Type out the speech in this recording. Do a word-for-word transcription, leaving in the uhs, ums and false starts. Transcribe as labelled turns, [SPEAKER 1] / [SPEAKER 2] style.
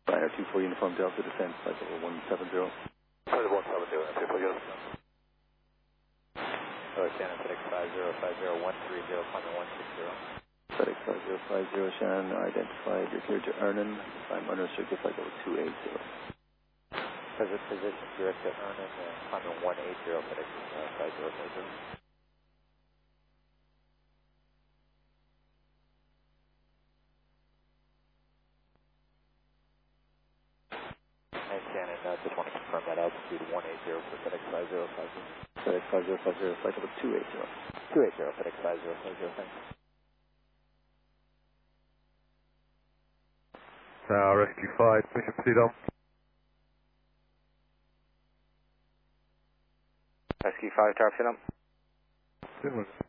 [SPEAKER 1] Niner two four Uniform Delta descent, flight level one seven zero.
[SPEAKER 2] Flight one seven zero, two four Uniform. Oh, Shannon, FedEx five zero five zero one three zero, climbing one six zero.
[SPEAKER 1] FedEx five zero five zero, Shannon, identified, you're cleared to Ernan, climb unrestricted, flight level two eight zero.
[SPEAKER 2] Present position, direct to Ernan, uh, climbing one eight zero, FedEx uh, five zero five zero. And Shannon, uh, just want to confirm that altitude one eight zero for FedEx five zero five zero.
[SPEAKER 1] FedEx five zero five zero, flight level two eight zero.
[SPEAKER 2] two eight zero, FedEx five zero five zero, thanks.
[SPEAKER 3] Uh, Rescue five, mission proceed on.
[SPEAKER 2] Rescue five, Tower, sit up.
[SPEAKER 3] Good one.